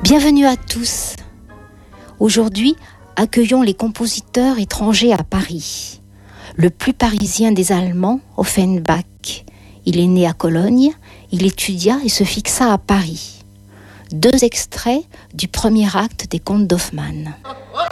Bienvenue à tous. Aujourd'hui, accueillons les compositeurs étrangers à Paris. Le plus parisien des Allemands, Offenbach. Il est né à Cologne, il étudia et se fixa à Paris. 2 extraits du premier acte des Contes d'Hoffmann.